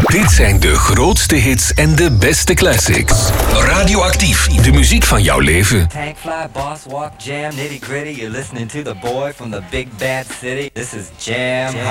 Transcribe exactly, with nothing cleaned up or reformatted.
Dit zijn de grootste hits en de beste classics. Radioactief, de muziek van jouw leven. Tank fly, boss walk, jam, nitty gritty. You're listening to the boy from the big bad city. This is Jam.